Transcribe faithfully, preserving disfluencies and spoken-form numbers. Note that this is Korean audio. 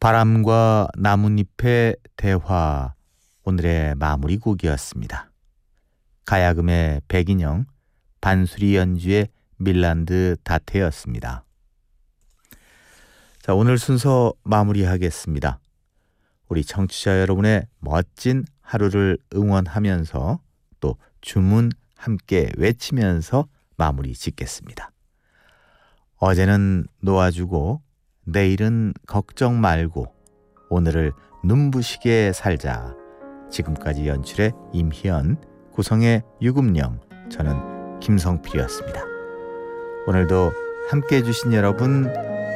바람과 나뭇잎의 대화, 오늘의 마무리 곡이었습니다. 가야금의 백인영, 반수리 연주의 밀란드 다테였습니다. 자, 오늘 순서 마무리하겠습니다. 우리 청취자 여러분의 멋진 하루를 응원하면서 또 주문 함께 외치면서 마무리 짓겠습니다. 어제는 놓아주고 내일은 걱정 말고 오늘을 눈부시게 살자. 지금까지 연출의 임희연, 구성의 유금영, 저는 김성필이었습니다. 오늘도 함께해 주신 여러분